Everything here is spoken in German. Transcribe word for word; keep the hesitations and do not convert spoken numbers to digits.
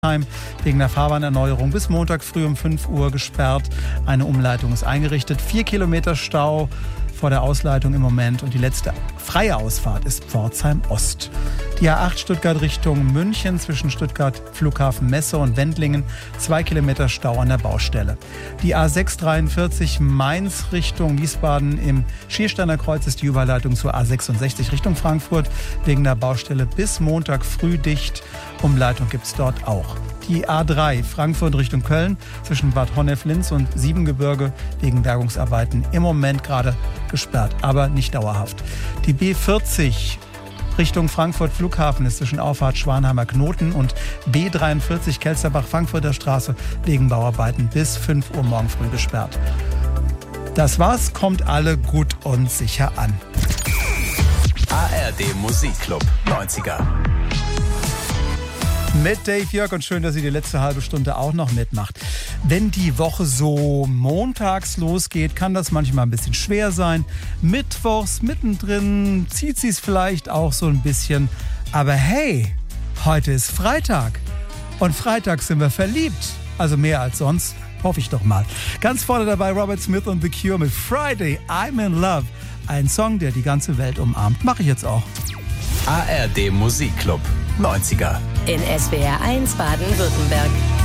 wegen der Fahrbahnerneuerung bis Montag früh um fünf Uhr gesperrt. Eine Umleitung ist eingerichtet. Vier Kilometer Stau vor der Ausleitung im Moment und die letzte freie Ausfahrt ist Pforzheim Ost. Die A acht Stuttgart Richtung München zwischen Stuttgart Flughafen Messe und Wendlingen. Zwei Kilometer Stau an der Baustelle. Die A sechs dreiundvierzig Mainz Richtung Wiesbaden im Schiersteiner Kreuz ist die Überleitung zur A sechsundsechzig Richtung Frankfurt wegen der Baustelle bis Montag früh dicht. Umleitung gibt es dort auch. Die A drei Frankfurt Richtung Köln zwischen Bad Honnef-Linz und Siebengebirge wegen Bergungsarbeiten im Moment gerade gesperrt, aber nicht dauerhaft. Die B vierzig Richtung Frankfurt Flughafen ist zwischen Auffahrt Schwanheimer Knoten und B dreiundvierzig Kelsterbach-Frankfurter Straße wegen Bauarbeiten bis fünf Uhr morgen früh gesperrt. Das war's, kommt alle gut und sicher an. A R D Musikclub neunziger. Mit Dave Jörg und schön, dass ihr die letzte halbe Stunde auch noch mitmacht. Wenn die Woche so montags losgeht, kann das manchmal ein bisschen schwer sein. Mittwochs mittendrin zieht sie es vielleicht auch so ein bisschen. Aber hey, heute ist Freitag und Freitag sind wir verliebt. Also mehr als sonst, hoffe ich doch mal. Ganz vorne dabei Robert Smith und The Cure mit Friday, I'm in Love. Ein Song, der die ganze Welt umarmt. Mache ich jetzt auch. A R D Musikclub neunziger. In S W R eins Baden-Württemberg.